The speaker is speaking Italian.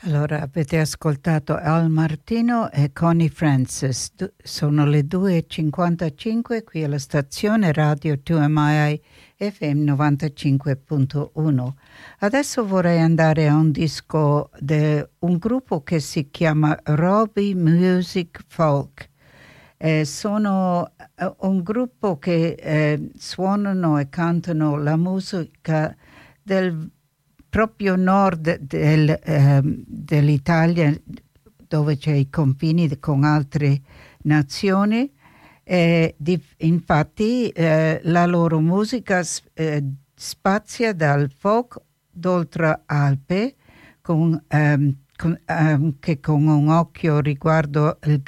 Allora, avete ascoltato Al Martino e Connie Francis. Sono le 2:55 qui alla stazione radio 2MI FM 95.1. Adesso vorrei andare a un disco di un gruppo che si chiama Robbie Music Folk. Sono un gruppo che suonano e cantano la musica del proprio nord dell'Italia, dove c'è i confini con altre nazioni. Infatti la loro musica spazia dal folk d'oltre Alpe, che con un occhio riguardo il